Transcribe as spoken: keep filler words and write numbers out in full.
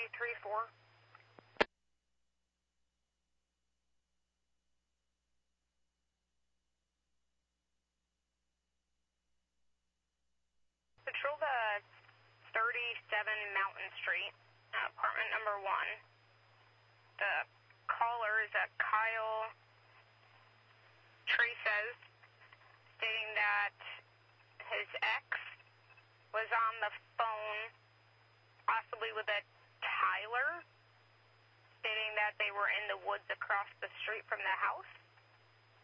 three three four. Patrol the thirty-seven Mountain Street, uh, apartment number one. The caller is a Kyle Traces, stating that his ex was on the phone, possibly with a Tyler, stating that they were in the woods across the street from the house.